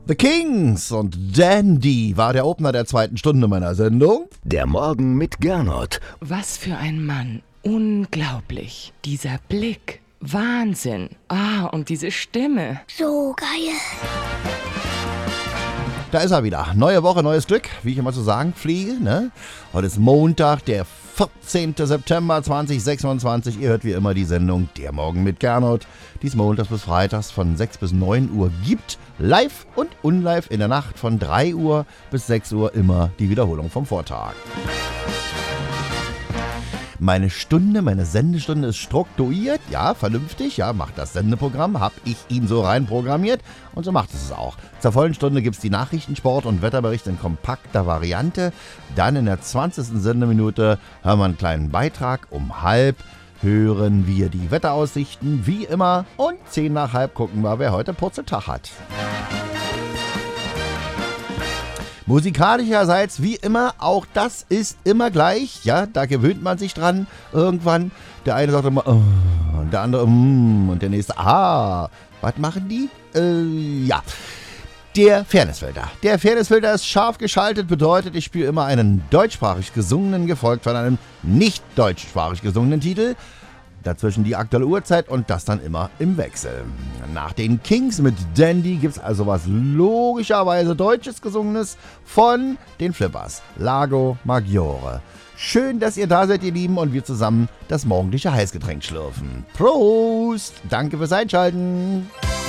The Kings und Dandy war der Opener der zweiten Stunde meiner Sendung. Der Morgen mit Gernot. Was für ein Mann. Unglaublich. Dieser Blick. Wahnsinn. Und diese Stimme. So geil. Da ist er wieder. Neue Woche, neues Glück, wie ich immer zu sagen pflege. Ne? Heute ist Montag, der 14. September 2026. Ihr hört wie immer die Sendung Der Morgen mit Gernot, die es montags bis freitags von 6 bis 9 Uhr gibt. Live und unlive in der Nacht von 3 Uhr bis 6 Uhr immer die Wiederholung vom Vortag. Meine Sendestunde ist strukturiert, ja, vernünftig, ja, macht das Sendeprogramm, hab ich ihm so reinprogrammiert und so macht es auch. Zur vollen Stunde gibt's die Nachrichten, Sport und Wetterbericht in kompakter Variante. Dann in der 20. Sendeminute hören wir einen kleinen Beitrag. Um 12:30 hören wir die Wetteraussichten, wie immer. Und 10:10 gucken wir, wer heute Purzeltag hat. Musikalischerseits, wie immer, auch das ist immer gleich. Ja, da gewöhnt man sich dran irgendwann. Der eine sagt immer, und der andere, und der nächste, was machen die? Ja. Der Fairnessfilter. Der Fairnessfilter ist scharf geschaltet, bedeutet, ich spiele immer einen deutschsprachig gesungenen, gefolgt von einem nicht deutschsprachig gesungenen Titel. Dazwischen die aktuelle Uhrzeit und das dann immer im Wechsel. Nach den Kings mit Dandy gibt es also was logischerweise Deutsches Gesungenes von den Flippers. Lago Maggiore. Schön, dass ihr da seid, ihr Lieben, und wir zusammen das morgendliche Heißgetränk schlürfen. Prost! Danke fürs Einschalten!